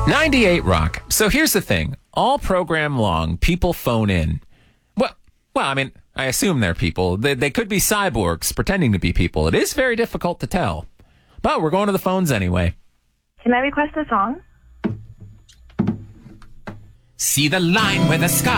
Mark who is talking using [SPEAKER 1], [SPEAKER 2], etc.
[SPEAKER 1] 98 Rock. So here's the thing. All program long, people phone in. Well, I mean, I assume they're people. They could be cyborgs pretending to be people. It is very difficult to tell. But we're going to the phones anyway.
[SPEAKER 2] Can I request a song?
[SPEAKER 1] See the line where the sky